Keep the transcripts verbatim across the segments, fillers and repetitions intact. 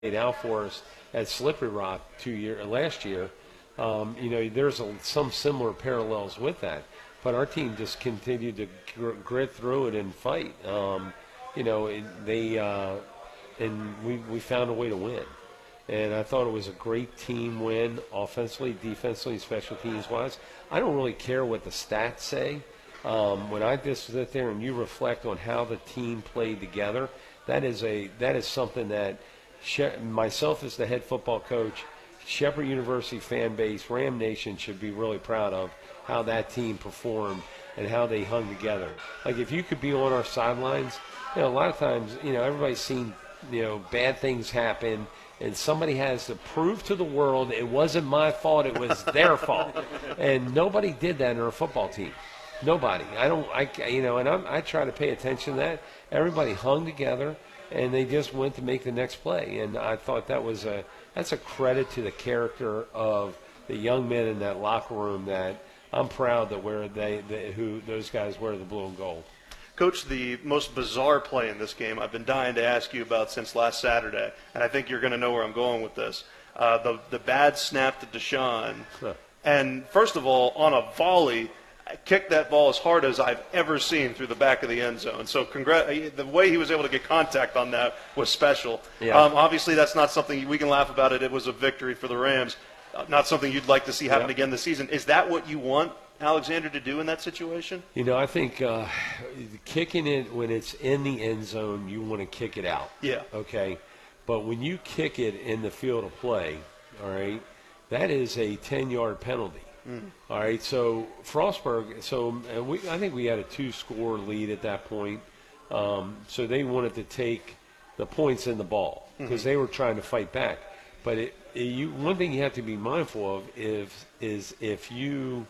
laid out for us at Slippery Rock two year last year. Um, you know, there's a, some similar parallels with that, but our team just continued to gr- grit through it and fight. Um, you know, it, they uh, and we we found a way to win, and I thought it was a great team win, offensively, defensively, special teams wise. I don't really care what the stats say. Um, when I just sit there and you reflect on how the team played together, that is a that is something that she- myself as the head football coach, Shepherd University fan base, Ram Nation should be really proud of how that team performed and how they hung together. Like if you could be on our sidelines, you know, a lot of times, you know, everybody's seen, you know, bad things happen, and somebody has to prove to the world it wasn't my fault, it was their fault. And nobody did that in our football team. Nobody. I don't, I, you know, and I'm, I try to pay attention to that. Everybody hung together, and they just went to make the next play. And I thought that was a, that's a credit to the character of the young men in that locker room that I'm proud that where they, they who those guys wear the blue and gold. Coach, the most bizarre play in this game I've been dying to ask you about since last Saturday, and I think you're going to know where I'm going with this. Uh, the the bad snap to Deshaun, Huh. and first of all, on a volley, I kicked that ball as hard as I've ever seen through the back of the end zone. So congrat- the way he was able to get contact on that was special. Yeah. Um, obviously, that's not something we can laugh about it. It was a victory for the Rams, uh, not something you'd like to see happen Yeah. again this season. Is that what you want Alexander to do in that situation? You know, I think uh, kicking it when it's in the end zone, you want to kick it out. Yeah. Okay. But when you kick it in the field of play, all right, that is a ten-yard penalty. Mm. All right. So Frostburg. So uh, we, I think we had a two-score lead at that point. Um, so they wanted to take the points in the ball because mm-hmm. they were trying to fight back. But it, it, you, one thing you have to be mindful of is is if you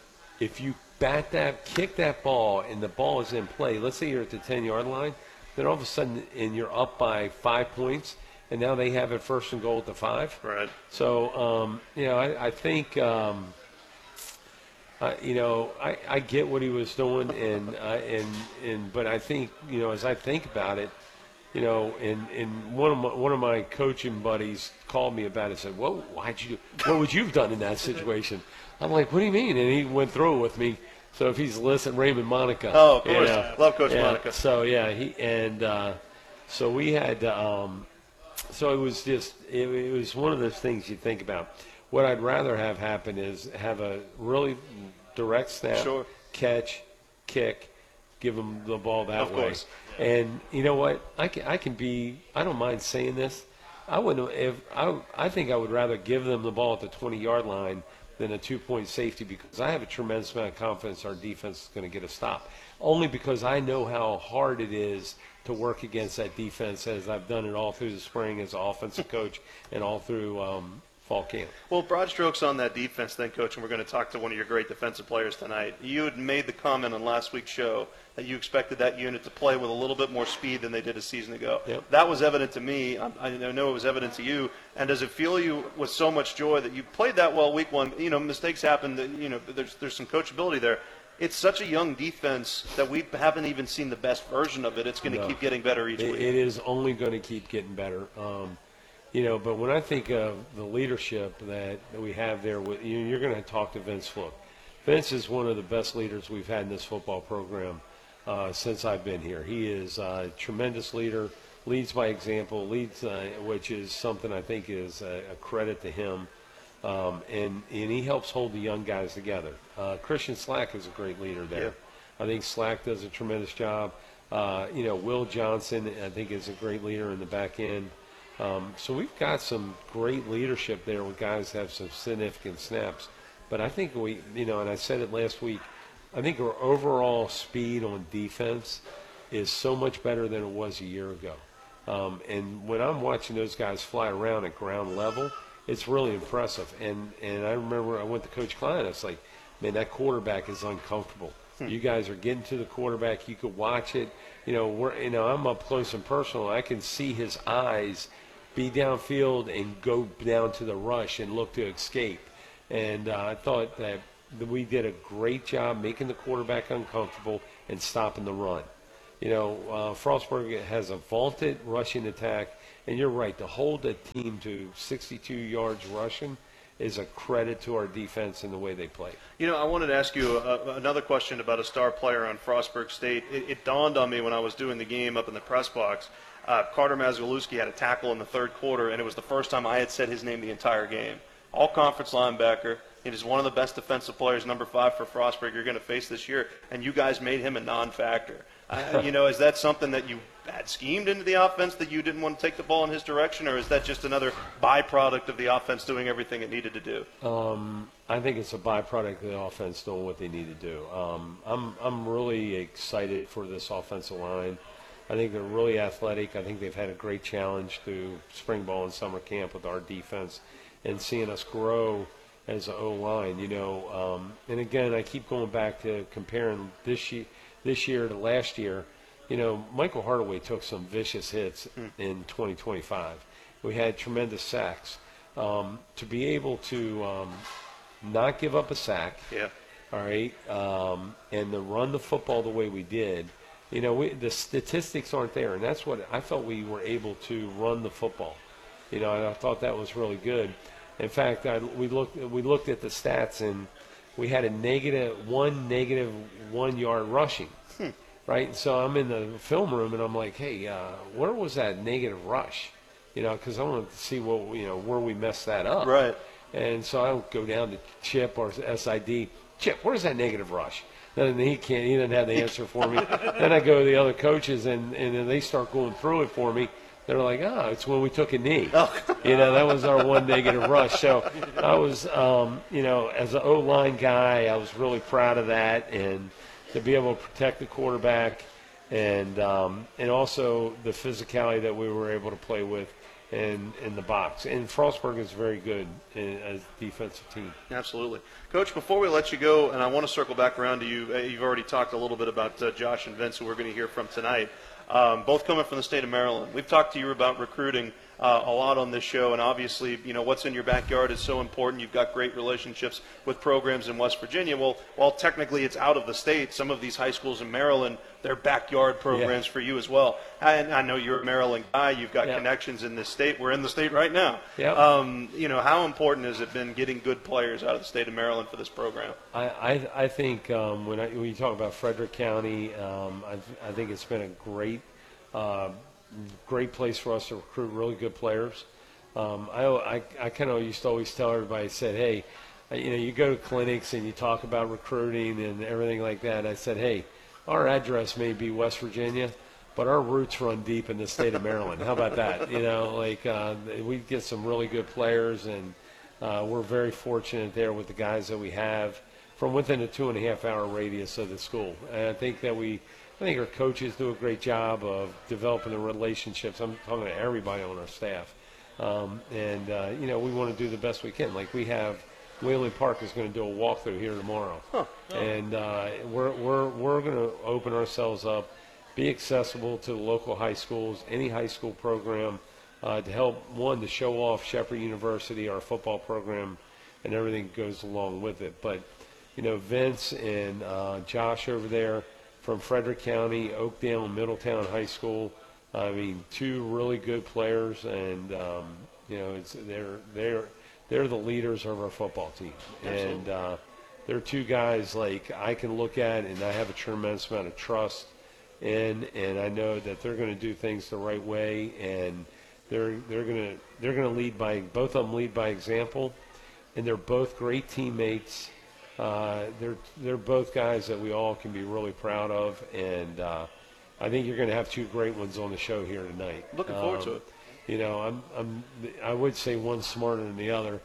If you bat that, kick that ball, and the ball is in play, let's say you're at the ten-yard line, then all of a sudden and you're up by five points, and now they have it first and goal at the five. Right. So, um, you know, I, I think, um, I, you know, I, I get what he was doing, and uh, and and but I think, you know, as I think about it, you know, and, and one of my one of my coaching buddies called me about it and said, "What? Why'd you do? What would you have done in that situation?" I'm like, "What do you mean?" And he went through it with me. So if he's listening, Raymond Monica. Oh, of course, you know, love Coach yeah, Monica. So yeah, he and uh, so we had. Um, so it was just it, it was one of those things you think about. What I'd rather have happen is have a really direct snap, Sure. catch, kick, give them the ball that Of way. course. And you know what? I can, I can be. I don't mind saying this. I wouldn't. If I, I think I would rather give them the ball at the twenty-yard line than a two-point safety because I have a tremendous amount of confidence our defense is going to get a stop. Only because I know how hard it is to work against that defense, as I've done it all through the spring as an offensive coach and all through um, fall camp. Well, broad strokes on that defense then, Coach, and we're going to talk to one of your great defensive players tonight. You had made the comment on last week's show that you expected that unit to play with a little bit more speed than they did a season ago. Yep. That was evident to me. I, I know it was evident to you. And does it fill you with so much joy that you played that well week one? You know, mistakes happen. That, you know, there's there's some coachability there. It's such a young defense that we haven't even seen the best version of it. It's going to No. keep getting better each It, week. it is only going to keep getting better. Um, you know, but when I think of the leadership that, that we have there, with you, you're going to talk to Vince Flook. Vince is one of the best leaders we've had in this football program uh, since I've been here. He is a tremendous leader, leads by example, leads, uh, which is something I think is a, a credit to him. Um, and, and he helps hold the young guys together. Uh, Christian Slack is a great leader there. Yeah. I think Slack does a tremendous job. Uh, you know, Will Johnson, I think, is a great leader in the back end. Um, so we've got some great leadership there with guys that have some significant snaps. But I think we, you know, and I said it last week, I think our overall speed on defense is so much better than it was a year ago. Um, and when I'm watching those guys fly around at ground level, it's really impressive. And, and I remember I went to Coach Klein. I was like, man, that quarterback is uncomfortable. Hmm. You guys are getting to the quarterback. You could watch it. You know, we're, you know, I'm up close and personal. I can see his eyes be downfield and go down to the rush and look to escape. And uh, I thought that we did a great job making the quarterback uncomfortable and stopping the run. You know, uh, Frostburg has a vaunted rushing attack, And you're right, to hold a team to sixty-two yards rushing is a credit to our defense and the way they play. You know, I wanted to ask you a, another question about a star player on Frostburg State. It, it dawned on me when I was doing the game up in the press box. Uh, Carter Mazgalewski had a tackle in the third quarter, and it was the first time I had said his name the entire game. All-conference linebacker. It is one of the best defensive players, number five for Frostburg, you're going to face this year, and you guys made him a non-factor. Uh, you know, is that something that you had schemed into the offense, that you didn't want to take the ball in his direction, or is that just another byproduct of the offense doing everything it needed to do? Um, I think it's a byproduct of the offense doing what they need to do. Um, I'm I'm really excited for this offensive line. I think they're really athletic. I think they've had a great challenge through spring ball and summer camp with our defense and seeing us grow as an O-line, you know. Um, and, again, I keep going back to comparing this year, this year to last year. You know, Michael Hardaway took some vicious hits mm. in twenty twenty-five. We had tremendous sacks. Um, to be able to um, not give up a sack, yeah. all right, um, and to run the football the way we did, you know, we, the statistics aren't there, and that's what I felt we were able to run the football. You know, and I thought that was really good. In fact, I, we looked we looked at the stats, and we had a negative one negative one yard rushing, hmm. right? And so I'm in the film room, and I'm like, hey, uh, where was that negative rush? You know, because I wanted to see what you know where we messed that up. Right. And so I go down to Chip or S I D. Chip, where's that negative rush? And he can't. He doesn't have the answer for me. Then I go to the other coaches, and and then they start going through it for me. They're like, oh, it's when we took a knee. Oh. You know, that was our one negative rush. So I was, um, you know, as an O-line guy, I was really proud of that, and to be able to protect the quarterback, and um, and also the physicality that we were able to play with in in the box. And Frostburg is very good in, as a defensive team. Absolutely. Coach, before we let you go, and I want to circle back around to you, you've already talked a little bit about uh, Josh and Vince, who we're going to hear from tonight. Um, both coming from the state of Maryland. We've talked to you about recruiting uh, a lot on this show, and obviously, you know, what's in your backyard is so important. You've got great relationships with programs in West Virginia. Well, while technically it's out of the state, some of these high schools in Maryland, they're backyard programs yeah. for you as well. And I know you're a Maryland guy. You've got yeah. connections in this state. We're in the state right now. Yeah. Um, you know, how important has it been getting good players out of the state of Maryland for this program? I, I, I think um, when, I, when you talk about Frederick County, um, I, I think it's been a great Uh, great place for us to recruit really good players. Um, I, I, I kind of used to always tell everybody, I said, hey, you know, you go to clinics and you talk about recruiting and everything like that. I said, hey, our address may be West Virginia, but our roots run deep in the state of Maryland. How about that? You know, like uh, we get some really good players, and uh, we're very fortunate there with the guys that we have from within a two and a half hour radius of the school. And I think that we I think our coaches do a great job of developing the relationships. I'm talking to everybody on our staff. Um, and, uh, you know, we want to do the best we can. Like we have Whaley Park is going to do a walkthrough here tomorrow. Huh. Oh. And uh, we're, we're, we're going to open ourselves up, be accessible to the local high schools, any high school program, uh, to help, one, to show off Shepherd University, our football program, and everything goes along with it. But, you know, Vince and uh, Josh over there, from Frederick County, Oakdale, and Middletown High School. I mean, two really good players, and um, you know, it's they're they're they're the leaders of our football team. Absolutely. And uh, they're two guys like I can look at, and I have a tremendous amount of trust in, and I know that they're going to do things the right way, and they're they're going to they're going to lead by both of them lead by example, and they're both great teammates. Uh, they're they're both guys that we all can be really proud of, and uh, I think you're going to have two great ones on the show here tonight. Looking forward um, to it. You know, I'm I'm I would say one's smarter than the other,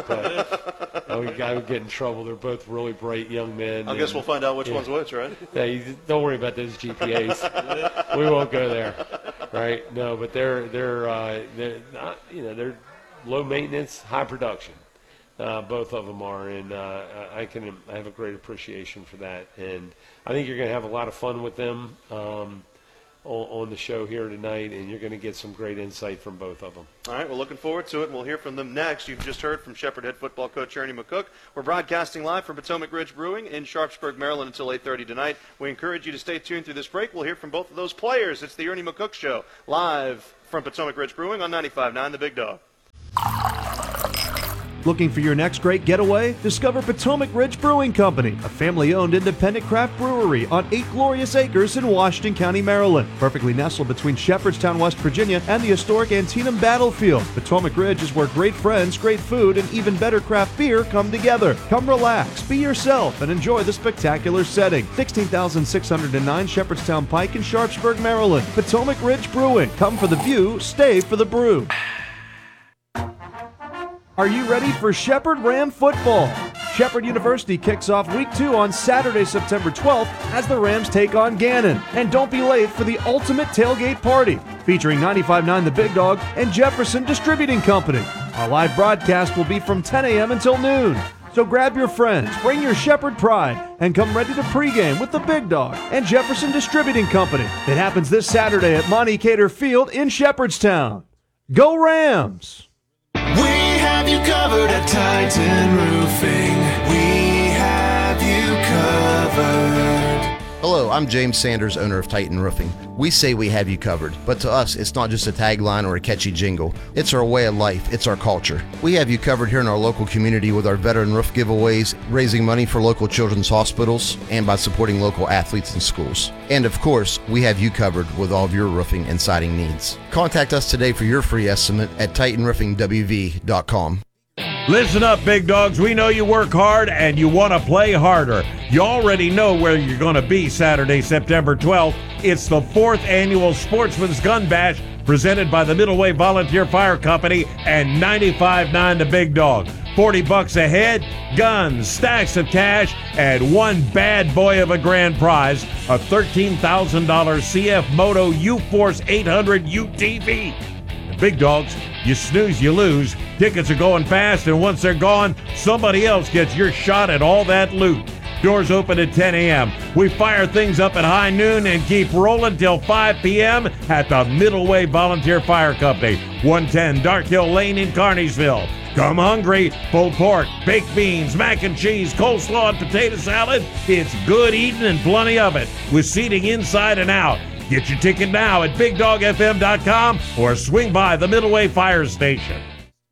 but I would, I would get in trouble. They're both really bright young men. I guess and, we'll find out which yeah. one's which, right? Yeah, you, don't worry about those G P As. We won't go there, right? No, but they're they're uh, they're not, you know, they're low maintenance, high production. Uh, both of them are, and uh, I can I have a great appreciation for that, and I think you're going to have a lot of fun with them. Um, on, on the show here tonight, and you're going to get some great insight from both of them. All right, we're looking forward to it, and we'll hear from them next. You've just heard from Shepherd head football coach Ernie McCook. We're broadcasting live from Potomac Ridge Brewing in Sharpsburg, Maryland until eight thirty tonight. We encourage you to stay tuned through this break. We'll hear from both of those players. It's the Ernie McCook Show, live from Potomac Ridge Brewing on ninety-five point nine The Big Dog. Looking for your next great getaway? Discover Potomac Ridge Brewing Company, a family-owned independent craft brewery on eight glorious acres in Washington County, Maryland. Perfectly nestled between Shepherdstown, West Virginia and the historic Antietam battlefield, Potomac Ridge is where great friends, great food, and even better craft beer come together. Come relax, be yourself, and enjoy the spectacular setting. sixteen thousand six hundred nine Shepherdstown Pike in Sharpsburg, Maryland. Potomac Ridge Brewing. Come for the view, stay for the brew. Are you ready for Shepherd Ram football? Shepherd University kicks off week two on Saturday, September twelfth as the Rams take on Gannon. And don't be late for the ultimate tailgate party featuring ninety-five point nine The Big Dog and Jefferson Distributing Company. Our live broadcast will be from ten a.m. until noon. So grab your friends, bring your Shepherd pride, and come ready to pregame with The Big Dog and Jefferson Distributing Company. It happens this Saturday at Monte Cater Field in Shepherdstown. Go Rams! We have you covered at Titan Roofing. We have you covered. Hello, I'm James Sanders, owner of Titan Roofing. We say we have you covered, but to us, it's not just a tagline or a catchy jingle. It's our way of life. It's our culture. We have you covered here in our local community with our veteran roof giveaways, raising money for local children's hospitals, and by supporting local athletes and schools. And of course, we have you covered with all of your roofing and siding needs. Contact us today for your free estimate at titan roofing w v dot com. Listen up, big dogs. We know you work hard and you want to play harder. You already know where you're going to be Saturday, September twelfth. It's the fourth annual Sportsman's Gun Bash presented by the Middleway Volunteer Fire Company and ninety-five point nine The Big Dog. forty bucks a head, guns, stacks of cash, and one bad boy of a grand prize, a thirteen thousand dollars C F Moto U-Force eight hundred U T V. Big dogs, you snooze, you lose. Tickets are going fast, and once they're gone, somebody else gets your shot at all that loot. Doors open at ten a.m. We fire things up at high noon and keep rolling till five p.m. at the Middleway Volunteer Fire Company, one ten Dark Hill Lane in Carneysville. Come hungry, pulled pork, baked beans, mac and cheese, coleslaw, and potato salad. It's good eating and plenty of it, with seating inside and out. Get your ticket now at big dog f m dot com or swing by the Middleway Fire Station.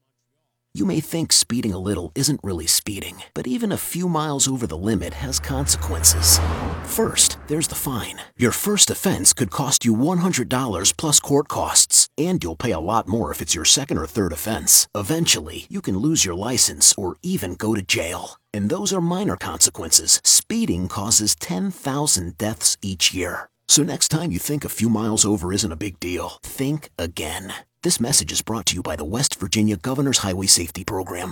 You may think speeding a little isn't really speeding, but even a few miles over the limit has consequences. First, there's the fine. Your first offense could cost you one hundred dollars plus court costs, and you'll pay a lot more if it's your second or third offense. Eventually, you can lose your license or even go to jail. And those are minor consequences. Speeding causes ten thousand deaths each year. So next time you think a few miles over isn't a big deal, think again. This message is brought to you by the West Virginia Governor's Highway Safety Program.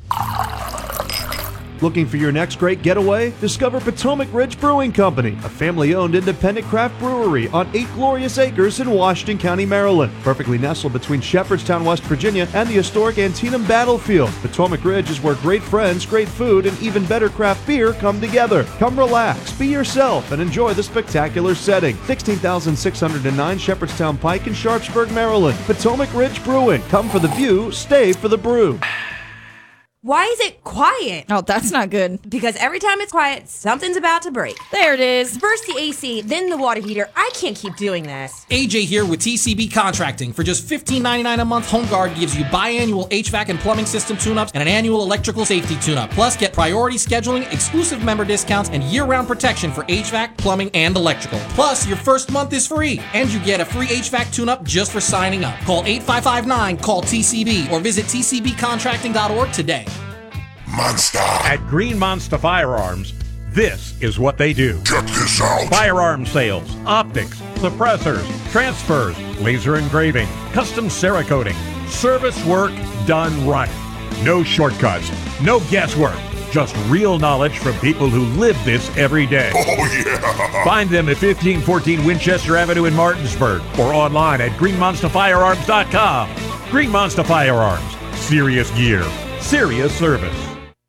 Looking for your next great getaway? Discover Potomac Ridge Brewing Company, a family-owned independent craft brewery on eight glorious acres in Washington County, Maryland. Perfectly nestled between Shepherdstown, West Virginia and the historic Antietam battlefield, Potomac Ridge is where great friends, great food, and even better craft beer come together. Come relax, be yourself, and enjoy the spectacular setting. sixteen thousand six hundred nine Shepherdstown Pike in Sharpsburg, Maryland. Potomac Ridge Brewing. Come for the view, stay for the brew. Why is it quiet? Oh, that's not good. Because every time it's quiet, something's about to break. There it is. First the A C, then the water heater. I can't keep doing this. A J here with T C B Contracting. For just fifteen ninety-nine a month, HomeGuard gives you biannual H V A C and plumbing system tune-ups and an annual electrical safety tune-up. Plus, get priority scheduling, exclusive member discounts, and year-round protection for H V A C, plumbing, and electrical. Plus, your first month is free, and you get a free H V A C tune-up just for signing up. Call eight five five nine, call T C B, or visit t c b contracting dot org today. Monster. At Green Monster Firearms, this is what they do. Check this out. Firearm sales, optics, suppressors, transfers, laser engraving, custom Cerakoting, service work done right. No shortcuts, no guesswork, just real knowledge from people who live this every day. Oh, yeah. Find them at fifteen fourteen Winchester Avenue in Martinsburg or online at green monster firearms dot com. Green Monster Firearms, serious gear, serious service.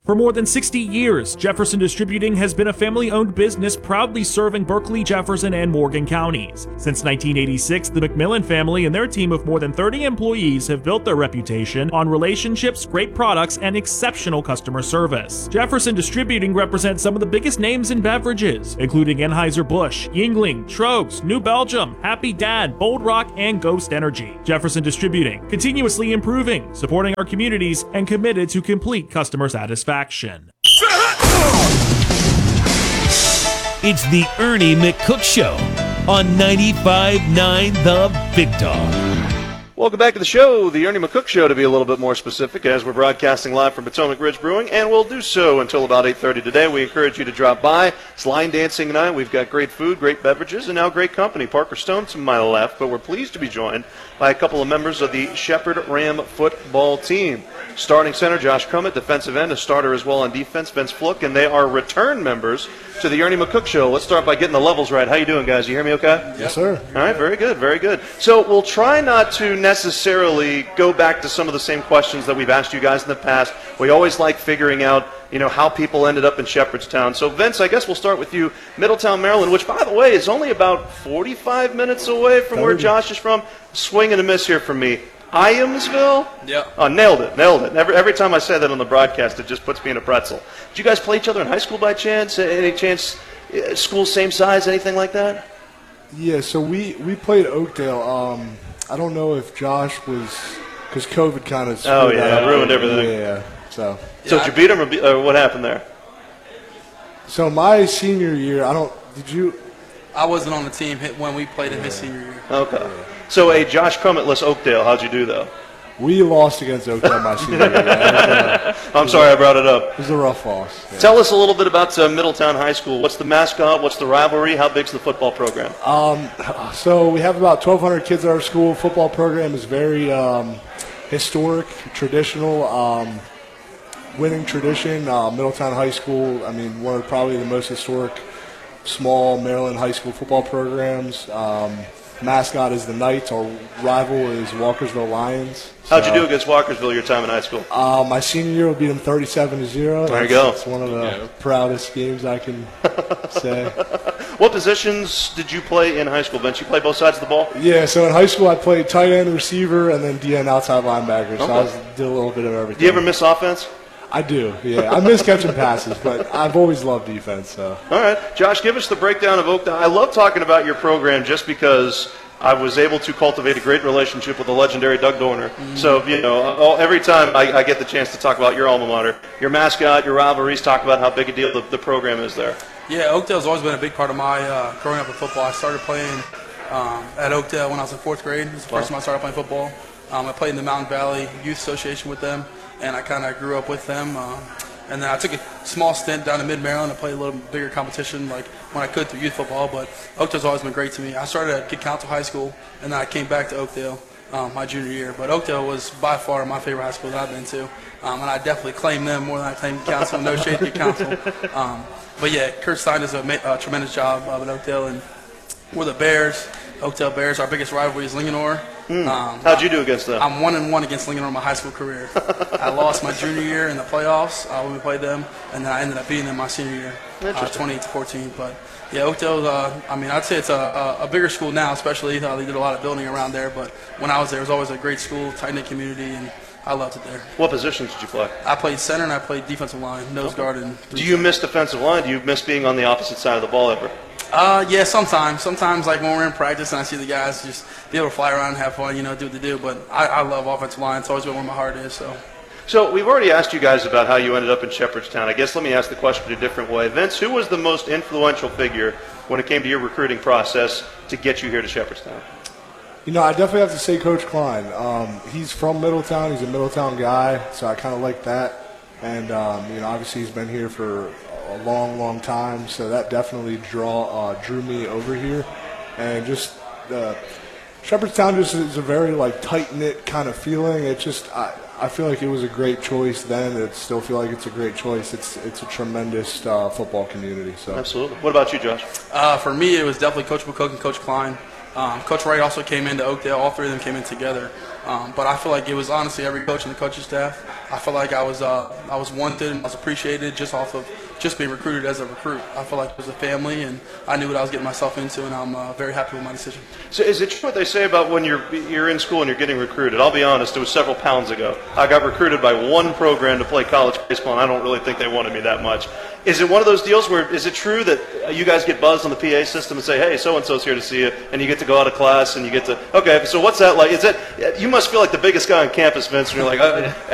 For more than sixty years, Jefferson Distributing has been a family-owned business proudly serving Berkeley, Jefferson, and Morgan counties. Since nineteen eighty-six, the McMillan family and their team of more than thirty employees have built their reputation on relationships, great products, and exceptional customer service. Jefferson Distributing represents some of the biggest names in beverages, including Anheuser-Busch, Yingling, Trogs, New Belgium, Happy Dad, Bold Rock, and Ghost Energy. Jefferson Distributing, continuously improving, supporting our communities, and committed to complete customer satisfaction. It's the Ernie McCook Show on ninety-five point nine The Big Dog. Welcome back to the show, the Ernie McCook Show, to be a little bit more specific, as we're broadcasting live from Potomac Ridge Brewing, and we'll do so until about eight thirty today. We encourage you to drop by. It's line dancing night. We've got great food, great beverages, and now great company. Parker Stone to my left, but we're pleased to be joined by a couple of members of the Shepherd Ram football team. Starting center, Josh Crummett, defensive end, a starter as well on defense, Vince Fluke, and they are return members to the Ernie McCook Show. Let's start by getting the levels right. How you doing, guys? You hear me okay? Yes, sir. All right, very good, very good. So we'll try not to necessarily go back to some of the same questions that we've asked you guys in the past. We always like figuring out, you know, how people ended up in Shepherdstown. So, Vince, I guess we'll start with you. Middletown, Maryland, which, by the way, is only about forty-five minutes away from where Josh is from. Swing and a miss here from me. Iamsville? Yeah. Oh, nailed it, nailed it. Every, every time I say that on the broadcast, it just puts me in a pretzel. Did you guys play each other in high school by chance? Any chance, uh, school same size, anything like that? Yeah, so we, we played Oakdale. Um, I don't know if Josh was, because COVID kind of Oh, yeah, ruined everything. Yeah, so. So did you beat him, or, be, or what happened there? So my senior year, I don't, did you? I wasn't on the team when we played in his senior year. Okay. So a Josh Crummetless Oakdale, how'd you do, though? We lost against Oakdale my senior year. Yeah. I'm sorry I brought it up. It was a rough loss. Yeah. Tell us a little bit about uh, Middletown High School. What's the mascot? What's the rivalry? How big's the football program? Um, so we have about twelve hundred kids at our school. Football program is very um, historic, traditional, um, winning tradition. Uh, Middletown High School, I mean, one of probably the most historic small Maryland high school football programs. Um, mascot is the Knights. Our rival is Walkersville Lions. How'd So, you do against Walkersville your time in high school? Uh, my senior year, we beat them thirty-seven to zero. There you That's- go. It's one of the proudest games I can say. What positions did you play in high school, Vince? You play both sides of the ball? Yeah, so in high school, I played tight end, receiver, and then D N outside linebacker. So Okay. I was, did a little bit of everything. Do you ever miss offense? I do, yeah. I miss catching passes, but I've always loved defense. So. All right. Josh, give us the breakdown of Oakdale. I love talking about your program just because I was able to cultivate a great relationship with the legendary Doug Dorner. Mm-hmm. So, you know, all, every time I, I get the chance to talk about your alma mater, your mascot, your rivalries, talk about how big a deal the, the program is there. Yeah, Oakdale's always been a big part of my uh, growing up in football. I started playing um, at Oakdale when I was in fourth grade. It was the first time I started playing football. Um, I played in the Mountain Valley Youth Association with them, and I kind of grew up with them. Um, and then I took a small stint down in Mid-Maryland to play a little bigger competition, like when I could through youth football. But Oakdale's always been great to me. I started at Kid Council High School, and then I came back to Oakdale um, my junior year. But Oakdale was by far my favorite high school that I've been to, um, and I definitely claim them more than I claim Council. No shade to Kid Council. Um, but yeah, Kurt Stein does a, ma- a tremendous job uh, at Oakdale, and we're the Bears. Oakdale Bears. Our biggest rivalry is Linganore. Hmm. Um, How'd you do against them? I'm one and one against Linganore in my high school career. I lost my junior year in the playoffs uh, when we played them, and then I ended up beating them my senior year, uh, Interesting. twenty-eight to fourteen. But yeah, Oakdale. Uh, I mean, I'd say it's a, a, a bigger school now, especially uh, they did a lot of building around there. But when I was there, it was always a great school, tight knit community, and I loved it there. What positions did you play? I played center and I played defensive line, nose guard, and. Do you miss defensive line? Do you miss being on the opposite side of the ball ever? Uh, yeah, sometimes. Sometimes, like when we're in practice and I see the guys just be able to fly around and have fun, you know, do what they do. But I, I love offensive line. It's always been where my heart is. So. So we've already asked you guys about how you ended up in Shepherdstown. I guess let me ask the question a different way. Vince, who was the most influential figure when it came to your recruiting process to get you here to Shepherdstown? You know, I definitely have to say Coach Klein. Um, he's from Middletown. He's a Middletown guy, so I kind of like that. And, um, you know, obviously he's been here for a long, long time, so that definitely draw uh, drew me over here. And just uh, Shepherdstown just is a very, like, tight-knit kind of feeling. It just I, I feel like it was a great choice then. I still feel like it's a great choice. It's it's a tremendous uh, football community. So Absolutely. What about you, Josh? Uh, for me, it was definitely Coach McCook and Coach Klein. Um, Coach Wright also came into Oakdale. All three of them came in together. Um, but I feel like it was honestly every coach and the coaching staff. I feel like I was uh, I was wanted and I was appreciated just off of just being recruited as a recruit. I feel like it was a family, and I knew what I was getting myself into, and I'm uh, very happy with my decision. So is it true what they say about when you're you're in school and you're getting recruited? I'll be honest, it was several pounds ago. I got recruited by one program to play college baseball, and I don't really think they wanted me that much. Is it one of those deals where, is it true that you guys get buzzed on the P A system and say, hey, so-and-so's here to see you, and you get to go out of class and you get to, okay, so what's that like? Is that, you must feel like the biggest guy on campus, Vince, and you're like, uh,